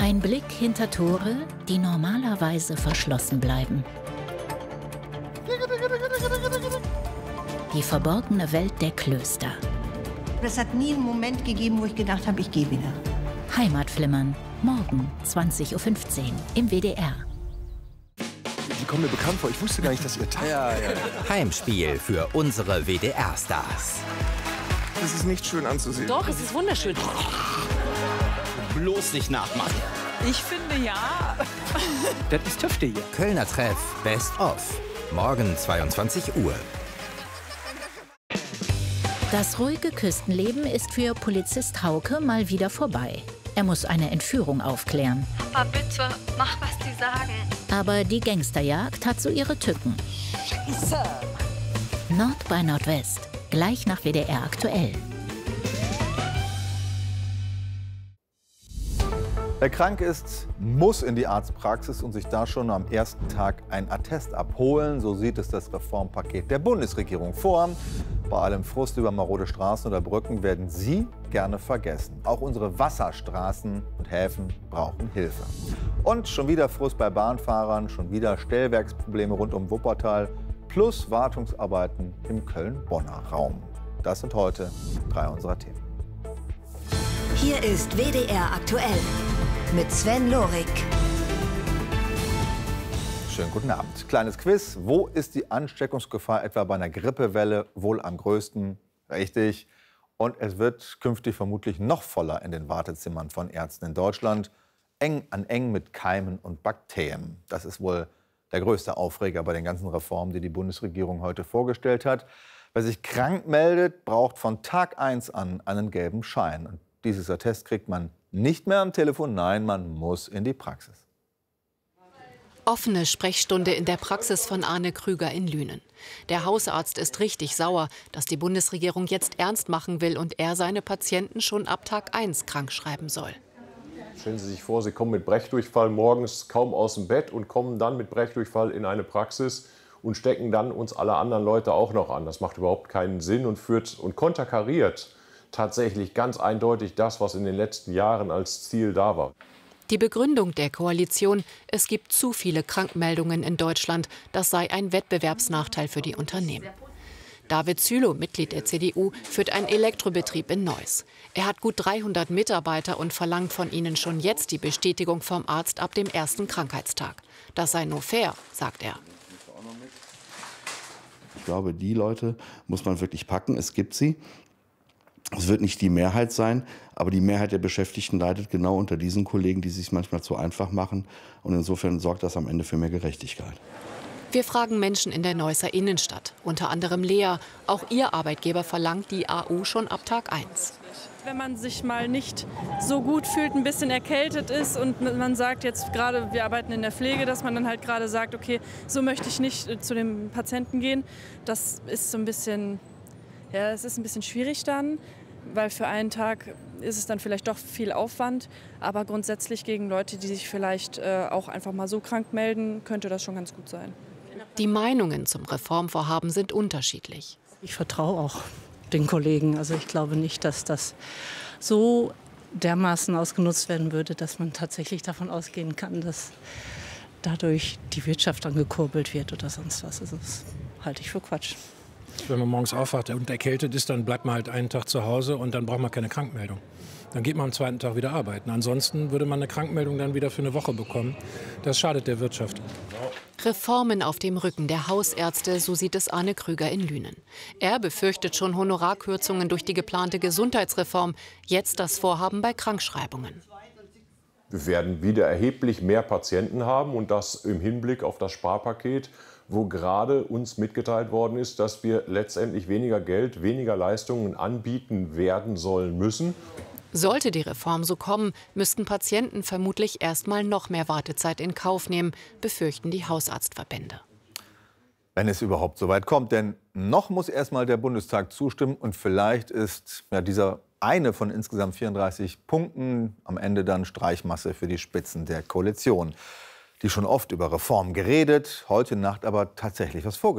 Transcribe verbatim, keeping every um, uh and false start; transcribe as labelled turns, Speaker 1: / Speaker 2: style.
Speaker 1: Ein Blick hinter Tore, die normalerweise verschlossen bleiben. Die verborgene Welt der Klöster.
Speaker 2: Es hat nie einen Moment gegeben, wo ich gedacht habe, ich gehe wieder.
Speaker 1: Heimatflimmern, morgen zwanzig Uhr fünfzehn im W D R.
Speaker 3: Die kommen mir bekannt vor. Ich wusste gar nicht, dass ihr Tag...
Speaker 4: Ja, ja. Heimspiel für unsere W D R-Stars.
Speaker 3: Das ist nicht schön anzusehen.
Speaker 5: Doch, es ist wunderschön.
Speaker 4: Bloß nicht nachmachen.
Speaker 5: Ich finde ja.
Speaker 4: Das ist Tüfte hier. Kölner Treff Best of. Morgen zweiundzwanzig Uhr.
Speaker 1: Das ruhige Küstenleben ist für Polizist Hauke mal wieder vorbei. Er muss eine Entführung aufklären.
Speaker 6: Papa, bitte, mach, was die sagen.
Speaker 1: Aber die Gangsterjagd hat so ihre Tücken.
Speaker 5: Scheiße.
Speaker 1: Nord bei Nordwest, gleich nach W D R aktuell.
Speaker 7: Wer krank ist, muss in die Arztpraxis und sich da schon am ersten Tag ein Attest abholen. So sieht es das Reformpaket der Bundesregierung vor. Bei allem Frust über marode Straßen oder Brücken werden Sie gerne vergessen. Auch unsere Wasserstraßen und Häfen brauchen Hilfe. Und schon wieder Frust bei Bahnfahrern, schon wieder Stellwerksprobleme rund um Wuppertal, plus Wartungsarbeiten im Köln-Bonner Raum. Das sind heute drei unserer Themen.
Speaker 8: Hier ist W D R aktuell mit Sven Lorik.
Speaker 7: Schönen guten Abend. Kleines Quiz. Wo ist die Ansteckungsgefahr etwa bei einer Grippewelle wohl am größten? Richtig. Und es wird künftig vermutlich noch voller in den Wartezimmern von Ärzten in Deutschland. Eng an eng mit Keimen und Bakterien. Das ist wohl der größte Aufreger bei den ganzen Reformen, die die Bundesregierung heute vorgestellt hat. Wer sich krank meldet, braucht von Tag eins an einen gelben Schein. Und dieses Attest kriegt man nicht mehr am Telefon, nein, man muss in die Praxis.
Speaker 9: Offene Sprechstunde in der Praxis von Arne Krüger in Lünen. Der Hausarzt ist richtig sauer, dass die Bundesregierung jetzt ernst machen will und er seine Patienten schon ab Tag eins krankschreiben soll.
Speaker 10: Stellen Sie sich vor, Sie kommen mit Brechdurchfall morgens kaum aus dem Bett und kommen dann mit Brechdurchfall in eine Praxis und stecken dann uns alle anderen Leute auch noch an. Das macht überhaupt keinen Sinn und führt und konterkariert tatsächlich ganz eindeutig das, was in den letzten Jahren als Ziel da war.
Speaker 9: Die Begründung der Koalition, es gibt zu viele Krankmeldungen in Deutschland, das sei ein Wettbewerbsnachteil für die Unternehmen. David Zülow, Mitglied der C D U, führt einen Elektrobetrieb in Neuss. Er hat gut dreihundert Mitarbeiter und verlangt von ihnen schon jetzt die Bestätigung vom Arzt ab dem ersten Krankheitstag. Das sei nur fair, sagt er.
Speaker 11: Ich glaube, die Leute muss man wirklich packen. Es gibt sie. Es wird nicht die Mehrheit sein, aber die Mehrheit der Beschäftigten leidet genau unter diesen Kollegen, die es sich manchmal zu einfach machen. Und insofern sorgt das am Ende für mehr Gerechtigkeit.
Speaker 9: Wir fragen Menschen in der Neusser Innenstadt, unter anderem Lea. Auch ihr Arbeitgeber verlangt die A U schon ab Tag eins.
Speaker 12: Wenn man sich mal nicht so gut fühlt, ein bisschen erkältet ist und man sagt jetzt gerade, wir arbeiten in der Pflege, dass man dann halt gerade sagt, okay, so möchte ich nicht zu dem Patienten gehen. Das ist so ein bisschen, ja, es ist ein bisschen schwierig dann, weil für einen Tag ist es dann vielleicht doch viel Aufwand. Aber grundsätzlich gegen Leute, die sich vielleicht äh, auch einfach mal so krank melden, könnte das schon ganz gut sein.
Speaker 9: Die Meinungen zum Reformvorhaben sind unterschiedlich.
Speaker 13: Ich vertraue auch den Kollegen. Also ich glaube nicht, dass das so dermaßen ausgenutzt werden würde, dass man tatsächlich davon ausgehen kann, dass dadurch die Wirtschaft angekurbelt wird oder sonst was. Also das halte ich für Quatsch.
Speaker 14: Wenn man morgens aufwacht und erkältet ist, dann bleibt man halt einen Tag zu Hause und dann braucht man keine Krankmeldung. Dann geht man am zweiten Tag wieder arbeiten. Ansonsten würde man eine Krankmeldung dann wieder für eine Woche bekommen. Das schadet der Wirtschaft.
Speaker 9: Reformen auf dem Rücken der Hausärzte, so sieht es Arne Krüger in Lünen. Er befürchtet schon Honorarkürzungen durch die geplante Gesundheitsreform. Jetzt das Vorhaben bei Krankschreibungen.
Speaker 10: Wir werden wieder erheblich mehr Patienten haben und das im Hinblick auf das Sparpaket, wo gerade uns mitgeteilt worden ist, dass wir letztendlich weniger Geld, weniger Leistungen anbieten werden sollen müssen.
Speaker 9: Sollte die Reform so kommen, müssten Patienten vermutlich erst mal noch mehr Wartezeit in Kauf nehmen, befürchten die Hausarztverbände.
Speaker 7: Wenn es überhaupt so weit kommt, denn noch muss erst mal der Bundestag zustimmen und vielleicht ist ja, dieser eine von insgesamt vierunddreißig Punkten am Ende dann Streichmasse für die Spitzen der Koalition, die schon oft über Reformen geredet, heute Nacht aber tatsächlich was vorgestellt.